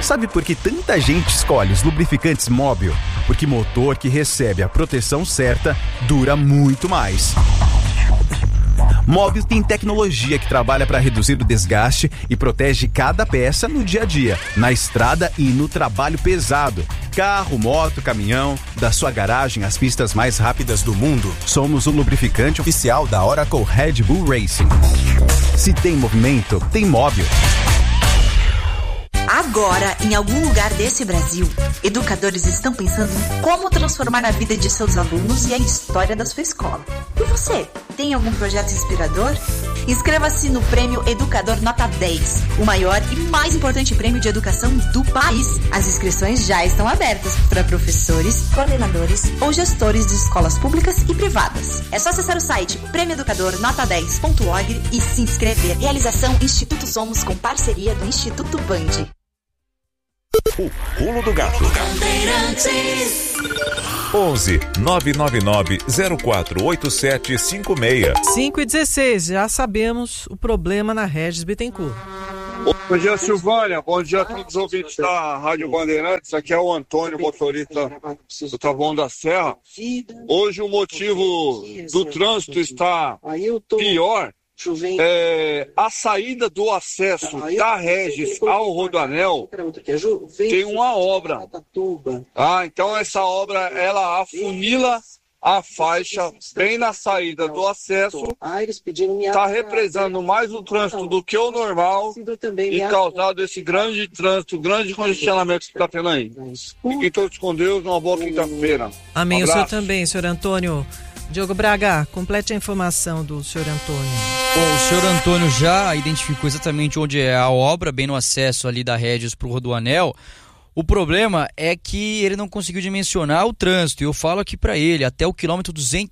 Sabe por que tanta gente escolhe os lubrificantes Móbil? Porque motor que recebe a proteção certa dura muito mais. Móbil tem tecnologia que trabalha para reduzir o desgaste e protege cada peça no dia a dia, na estrada e no trabalho pesado. Carro, moto, caminhão, da sua garagem às pistas mais rápidas do mundo, somos o lubrificante oficial da Oracle Red Bull Racing. Se tem movimento, tem Móbil. Agora, em algum lugar desse Brasil, educadores estão pensando em como transformar a vida de seus alunos e a história da sua escola. E você, tem algum projeto inspirador? Inscreva-se no Prêmio Educador Nota 10, o maior e mais importante prêmio de educação do país. As inscrições já estão abertas para professores, coordenadores ou gestores de escolas públicas e privadas. É só acessar o site prêmioeducadornota10.org e se inscrever. Realização Instituto Somos com parceria do Instituto Band. O Pulo do Gato. 11 999 048756. 5h16, já sabemos o problema na Regis Bittencourt. Bom dia, Silvânia. Bom dia a todos os ouvintes da Rádio Bandeirantes. Aqui é o Antônio, motorista do Taboão da Serra. Hoje o motivo do trânsito está pior. A saída do acesso da Regis ao Rodoanel tem uma obra. Então essa obra ela afunila a faixa bem na saída do acesso, está represando mais o trânsito do que o normal e causado esse grande trânsito, grande congestionamento que está tendo aí. Fiquem todos com Deus, uma boa quinta-feira. Amém, o senhor também, senhor Antônio. Diogo Braga, complete a informação do senhor Antônio. Bom, o senhor Antônio já identificou exatamente onde é a obra, bem no acesso ali da Regis para o Rodoanel. O problema é que ele não conseguiu dimensionar o trânsito, e eu falo aqui para ele, até o quilômetro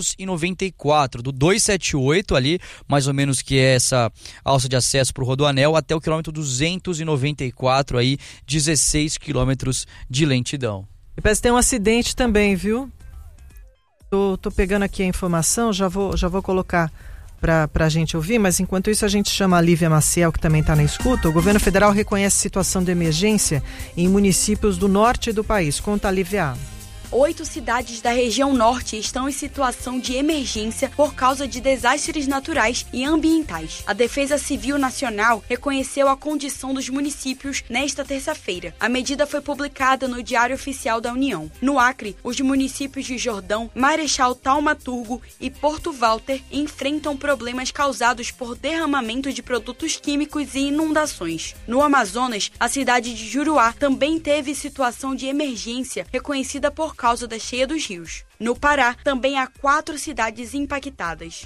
294, do 278 ali, mais ou menos, que é essa alça de acesso para o Rodoanel, até o quilômetro 294, aí, 16 quilômetros de lentidão. E parece que tem um acidente também, viu? Tô pegando aqui a informação, já vou colocar para a gente ouvir, mas enquanto isso a gente chama a Lívia Maciel, que também está na escuta. O governo federal reconhece situação de emergência em municípios do norte do país. Conta a Lívia. 8 cidades da região norte estão em situação de emergência por causa de desastres naturais e ambientais. A Defesa Civil Nacional reconheceu a condição dos municípios nesta terça-feira. A medida foi publicada no Diário Oficial da União. No Acre, os municípios de Jordão, Marechal Taumaturgo e Porto Walter enfrentam problemas causados por derramamento de produtos químicos e inundações. No Amazonas, a cidade de Juruá também teve situação de emergência reconhecida por causa da cheia dos rios. No Pará, também há 4 cidades impactadas.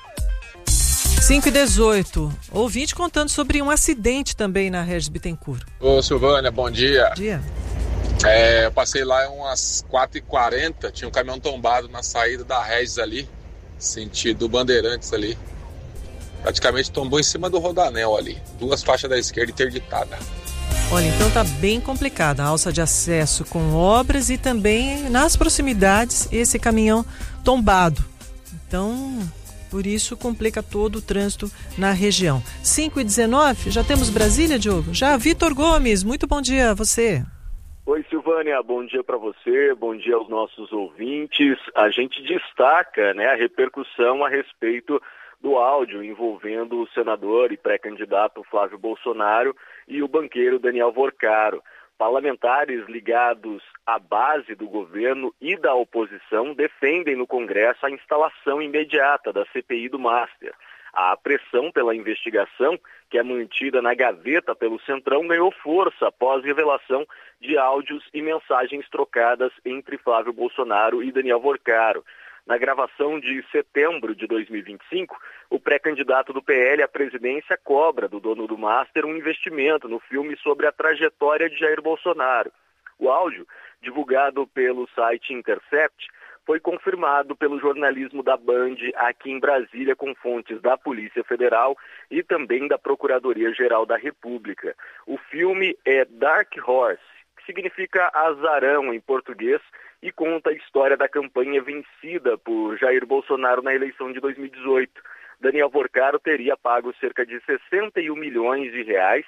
5h18. Ouvinte contando sobre um acidente também na Regis Bittencourt. Ô Silvânia, bom dia. Bom dia. Eu passei lá umas 4h40, tinha um caminhão tombado na saída da Regis ali, sentido Bandeirantes ali. Praticamente tombou em cima do Rodoanel ali. 2 faixas da esquerda interditada. Olha, então tá bem complicada a alça de acesso com obras e também nas proximidades esse caminhão tombado. Então, por isso complica todo o trânsito na região. 5h19, já temos Brasília, Diogo? Já, Vitor Gomes, muito bom dia a você. Oi, Silvânia, bom dia para você, bom dia aos nossos ouvintes. A gente destaca, a repercussão a respeito do áudio envolvendo o senador e pré-candidato Flávio Bolsonaro e o banqueiro Daniel Vorcaro. Parlamentares ligados à base do governo e da oposição defendem no Congresso a instalação imediata da CPI do Master. A pressão pela investigação, que é mantida na gaveta pelo Centrão, ganhou força após revelação de áudios e mensagens trocadas entre Flávio Bolsonaro e Daniel Vorcaro. Na gravação de setembro de 2025, o pré-candidato do PL à presidência cobra do dono do Master um investimento no filme sobre a trajetória de Jair Bolsonaro. O áudio, divulgado pelo site Intercept, foi confirmado pelo jornalismo da Band aqui em Brasília com fontes da Polícia Federal e também da Procuradoria-Geral da República. O filme é Dark Horse, que significa azarão em português, e conta a história da campanha vencida por Jair Bolsonaro na eleição de 2018. Daniel Vorcaro teria pago cerca de 61 milhões de reais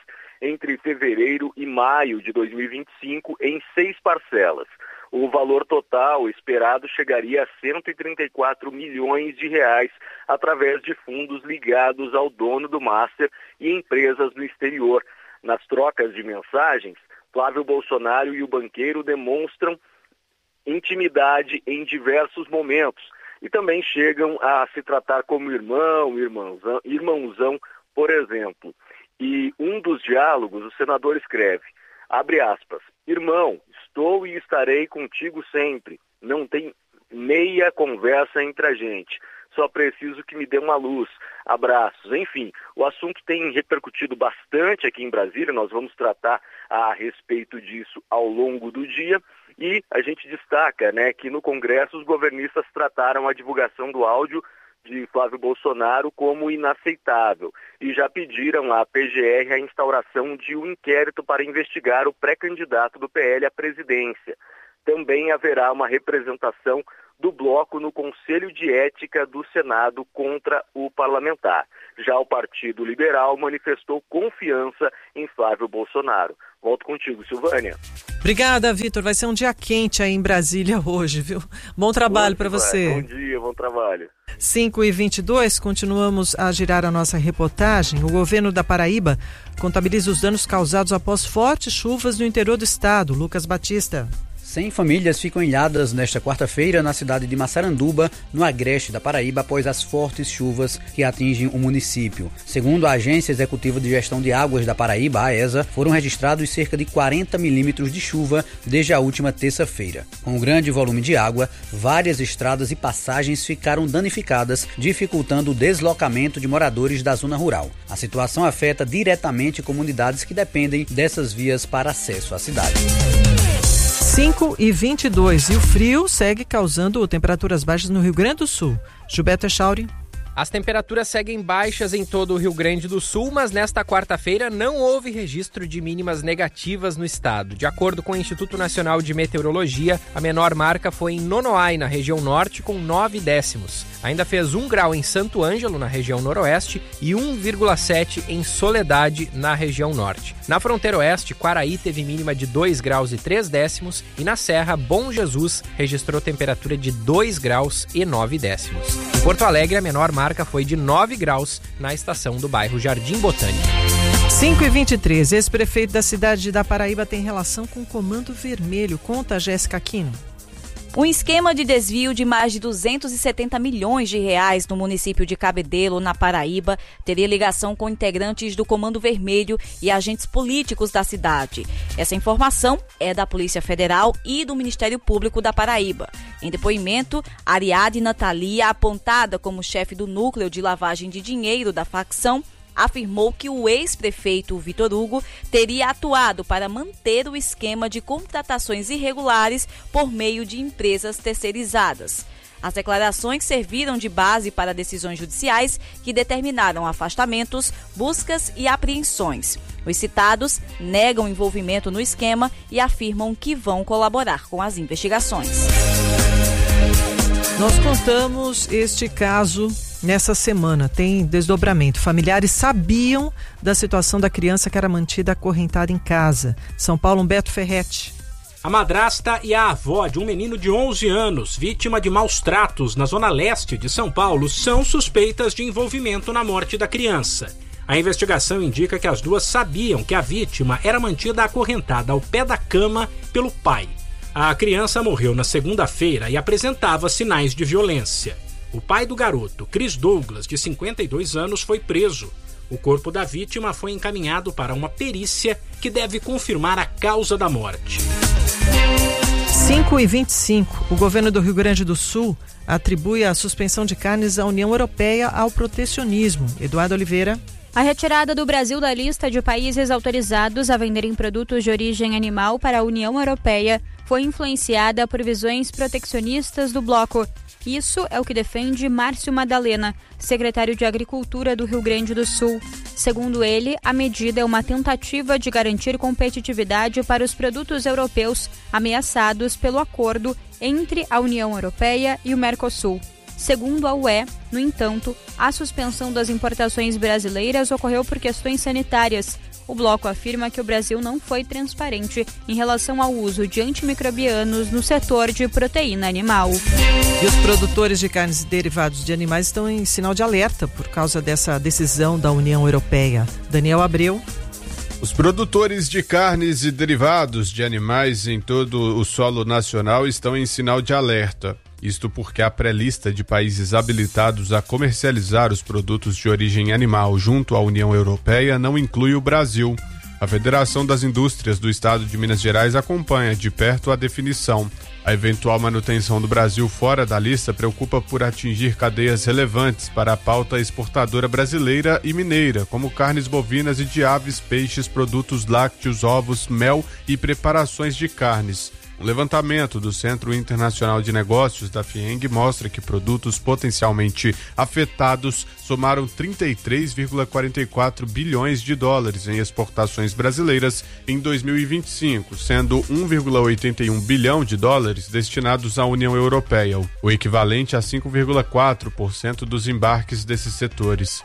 entre fevereiro e maio de 2025 em 6 parcelas. O valor total esperado chegaria a 134 milhões de reais através de fundos ligados ao dono do Master e empresas no exterior. Nas trocas de mensagens, Flávio Bolsonaro e o banqueiro demonstram intimidade em diversos momentos e também chegam a se tratar como irmãozão, por exemplo. E um dos diálogos, o senador escreve, abre aspas, irmão, estou e estarei contigo sempre. Não tem meia conversa entre a gente. Só preciso que me dê uma luz. Abraços. Enfim, o assunto tem repercutido bastante aqui em Brasília. Nós vamos tratar a respeito disso ao longo do dia. E a gente destaca, que no Congresso os governistas trataram a divulgação do áudio de Flávio Bolsonaro como inaceitável e já pediram à PGR a instauração de um inquérito para investigar o pré-candidato do PL à presidência. Também haverá uma representação do bloco no Conselho de Ética do Senado contra o parlamentar. Já o Partido Liberal manifestou confiança em Flávio Bolsonaro. Volto contigo, Silvânia. Obrigada, Vitor. Vai ser um dia quente aí em Brasília hoje, viu? Bom trabalho para você. Bom dia, bom trabalho. 5h22, continuamos a girar a nossa reportagem. O governo da Paraíba contabiliza os danos causados após fortes chuvas no interior do estado. Lucas Batista. 100 famílias ficam ilhadas nesta quarta-feira na cidade de Massaranduba, no agreste da Paraíba, após as fortes chuvas que atingem o município. Segundo a Agência Executiva de Gestão de Águas da Paraíba, a AESA, foram registrados cerca de 40 milímetros de chuva desde a última terça-feira. Com o grande volume de água, várias estradas e passagens ficaram danificadas, dificultando o deslocamento de moradores da zona rural. A situação afeta diretamente comunidades que dependem dessas vias para acesso à cidade. 5h22 e o frio segue causando temperaturas baixas no Rio Grande do Sul. Gilberto Echauri. As temperaturas seguem baixas em todo o Rio Grande do Sul, mas nesta quarta-feira não houve registro de mínimas negativas no estado. De acordo com o Instituto Nacional de Meteorologia, a menor marca foi em Nonoai, na região norte, com 9 décimos. Ainda fez 1 grau em Santo Ângelo, na região noroeste, e 1,7 em Soledade, na região norte. Na fronteira oeste, Quaraí teve mínima de 2 graus e 3 décimos, e na Serra, Bom Jesus registrou temperatura de 2 graus e 9 décimos. Em Porto Alegre, a menor marca foi de 9 graus na estação do bairro Jardim Botânico. 5h23, ex-prefeito da cidade da Paraíba tem relação com o Comando Vermelho. Conta, Jéssica Aquino. Um esquema de desvio de mais de 270 milhões de reais no município de Cabedelo, na Paraíba, teria ligação com integrantes do Comando Vermelho e agentes políticos da cidade. Essa informação é da Polícia Federal e do Ministério Público da Paraíba. Em depoimento, Ariadna Thalia, apontada como chefe do núcleo de lavagem de dinheiro da facção, afirmou que o ex-prefeito Vitor Hugo teria atuado para manter o esquema de contratações irregulares por meio de empresas terceirizadas. As declarações serviram de base para decisões judiciais que determinaram afastamentos, buscas e apreensões. Os citados negam envolvimento no esquema e afirmam que vão colaborar com as investigações. Nós contamos este caso nessa semana, tem desdobramento. Familiares sabiam da situação da criança que era mantida acorrentada em casa. São Paulo, Humberto Ferretti. A madrasta e a avó de um menino de 11 anos, vítima de maus tratos na zona leste de São Paulo, são suspeitas de envolvimento na morte da criança. A investigação indica que as duas sabiam que a vítima era mantida acorrentada ao pé da cama pelo pai. A criança morreu na segunda-feira e apresentava sinais de violência. O pai do garoto, Chris Douglas, de 52 anos, foi preso. O corpo da vítima foi encaminhado para uma perícia que deve confirmar a causa da morte. 5h25, o governo do Rio Grande do Sul atribui a suspensão de carnes à União Europeia ao protecionismo. Eduardo Oliveira. A retirada do Brasil da lista de países autorizados a venderem produtos de origem animal para a União Europeia foi influenciada por visões protecionistas do bloco. Isso é o que defende Márcio Madalena, secretário de Agricultura do Rio Grande do Sul. Segundo ele, a medida é uma tentativa de garantir competitividade para os produtos europeus ameaçados pelo acordo entre a União Europeia e o Mercosul. Segundo a UE, no entanto, a suspensão das importações brasileiras ocorreu por questões sanitárias, O bloco afirma que o Brasil não foi transparente em relação ao uso de antimicrobianos no setor de proteína animal. E os produtores de carnes e derivados de animais estão em sinal de alerta por causa dessa decisão da União Europeia. Daniel Abreu. Os produtores de carnes e derivados de animais em todo o solo nacional estão em sinal de alerta. Isto porque a pré-lista de países habilitados a comercializar os produtos de origem animal junto à União Europeia não inclui o Brasil. A Federação das Indústrias do Estado de Minas Gerais acompanha de perto a definição. A eventual manutenção do Brasil fora da lista preocupa por atingir cadeias relevantes para a pauta exportadora brasileira e mineira, como carnes bovinas e de aves, peixes, produtos lácteos, ovos, mel e preparações de carnes. Um levantamento do Centro Internacional de Negócios da FIENG mostra que produtos potencialmente afetados somaram 33,44 bilhões de dólares em exportações brasileiras em 2025, sendo 1,81 bilhão de dólares destinados à União Europeia, o equivalente a 5,4% dos embarques desses setores.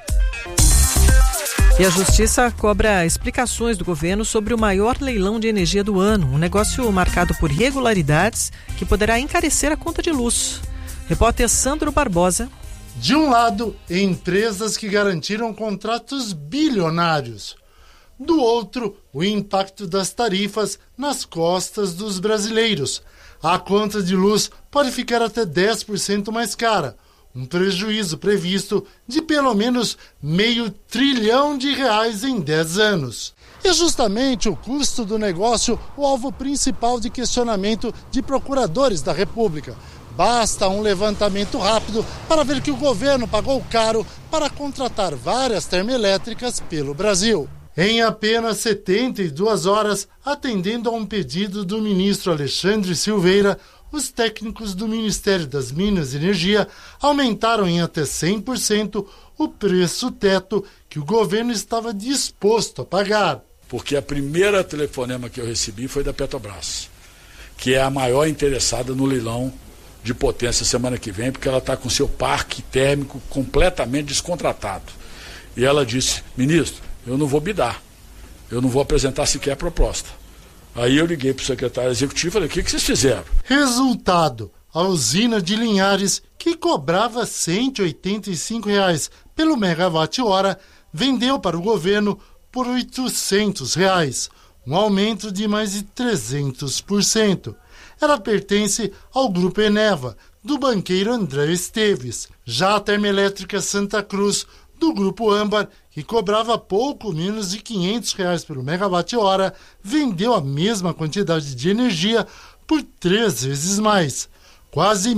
E a Justiça cobra explicações do governo sobre o maior leilão de energia do ano, um negócio marcado por irregularidades que poderá encarecer a conta de luz. Repórter Sandro Barbosa. De um lado, empresas que garantiram contratos bilionários. Do outro, o impacto das tarifas nas costas dos brasileiros. A conta de luz pode ficar até 10% mais cara. Um prejuízo previsto de pelo menos R$500 bilhão em 10 anos. E justamente o custo do negócio o alvo principal de questionamento de procuradores da República. Basta um levantamento rápido para ver que o governo pagou caro para contratar várias termoelétricas pelo Brasil. Em apenas 72 horas, atendendo a um pedido do ministro Alexandre Silveira, os técnicos do Ministério das Minas e Energia aumentaram em até 100% o preço teto que o governo estava disposto a pagar. Porque a primeira telefonema que eu recebi foi da Petrobras, que é a maior interessada no leilão de potência semana que vem, porque ela está com seu parque térmico completamente descontratado. E ela disse: ministro, eu não vou bidar, eu não vou apresentar sequer a proposta. Aí eu liguei para o secretário executivo e falei: o que vocês fizeram? Resultado, a usina de Linhares, que cobrava R$ 185 pelo megawatt-hora, vendeu para o governo por R$ 800, um aumento de mais de 300%. Ela pertence ao Grupo Eneva, do banqueiro André Esteves. Já a termoelétrica Santa Cruz, do Grupo Âmbar, que cobrava pouco menos de R$ 500 pelo megawatt-hora, vendeu a mesma quantidade de energia por 3 vezes mais, quase R$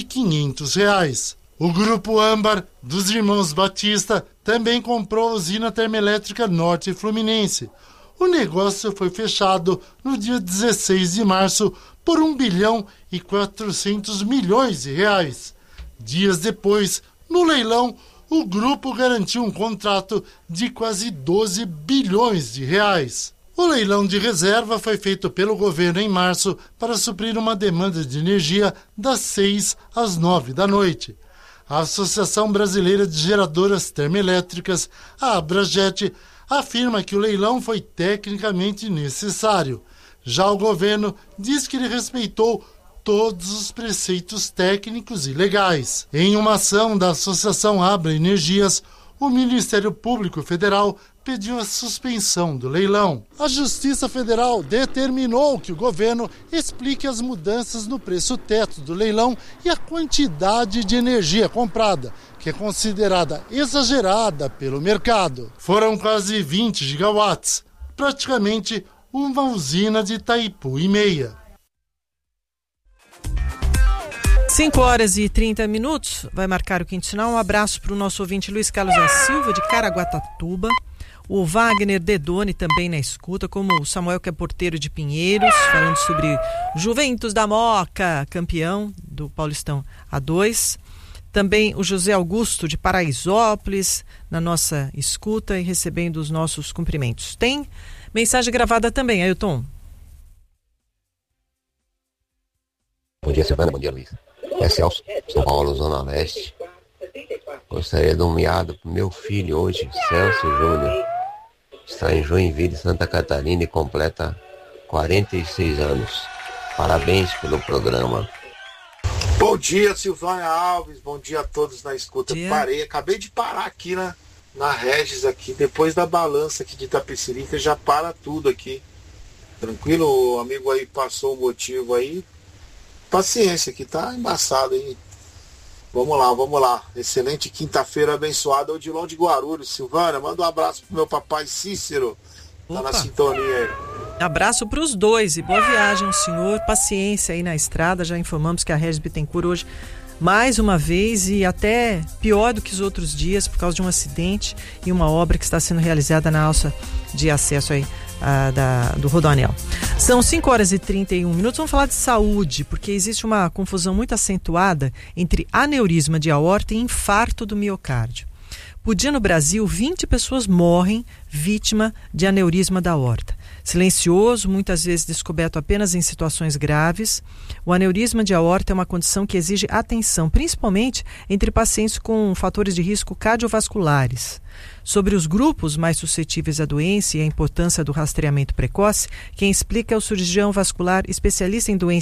1.500. O Grupo Âmbar, dos irmãos Batista, também comprou a usina termoelétrica Norte Fluminense. O negócio foi fechado no dia 16 de março por R$ 1 bilhão e 400 milhões de reais. Dias depois, no leilão, o grupo garantiu um contrato de quase 12 bilhões de reais. O leilão de reserva foi feito pelo governo em março para suprir uma demanda de energia das 6 às 9 da noite. A Associação Brasileira de Geradoras Termoelétricas, a Abrajet, afirma que o leilão foi tecnicamente necessário. Já o governo diz que ele respeitou todos os preceitos técnicos e legais. Em uma ação da Associação Abra Energias, o Ministério Público Federal pediu a suspensão do leilão. A Justiça Federal determinou que o governo explique as mudanças no preço teto do leilão e a quantidade de energia comprada, que é considerada exagerada pelo mercado. Foram quase 20 gigawatts, praticamente uma usina de Itaipu e meia. 5h30, vai marcar o quinto sinal. Um abraço para o nosso ouvinte Luiz Carlos da Silva, de Caraguatatuba. O Wagner Dedoni também na escuta, como o Samuel, que é porteiro de Pinheiros, falando sobre Juventus da Moca, campeão do Paulistão A2. Também o José Augusto de Paraisópolis, na nossa escuta e recebendo os nossos cumprimentos. Tem mensagem gravada também, Ailton. Bom dia, Silvana. Bom dia, Luiz. É Celso, São Paulo, Zona Leste. Gostaria de um miado pro meu filho hoje, Celso Júnior. está em Joinville, Santa Catarina e completa 46 anos. Parabéns pelo programa. Bom dia, Silvânia Alves, bom dia a todos na escuta. Acabei de parar aqui na Regis aqui, depois da balança aqui de Itapecerica, já para tudo aqui. Tranquilo, o amigo aí passou o motivo aí. Paciência, que tá embaçado aí. Vamos lá. Excelente quinta-feira abençoada. Odilon de Guarulhos. Silvânia, manda um abraço pro meu papai Cícero. Tá na sintonia aí. Abraço para os dois e boa viagem, senhor. Paciência aí na estrada. Já informamos que a Regis Bittencourt hoje, mais uma vez, e até pior do que os outros dias, por causa de um acidente e uma obra que está sendo realizada na alça de acesso aí do Rodoanel. São 5h31. Vamos falar de saúde, porque existe uma confusão muito acentuada entre aneurisma de aorta e infarto do miocárdio. Por dia no Brasil, 20 pessoas morrem vítima de aneurisma da aorta. Silencioso, muitas vezes descoberto apenas em situações graves, o aneurisma de aorta é uma condição que exige atenção, principalmente entre pacientes com fatores de risco cardiovasculares. Sobre os grupos mais suscetíveis à doença e a importância do rastreamento precoce, quem explica é o cirurgião vascular especialista em doenças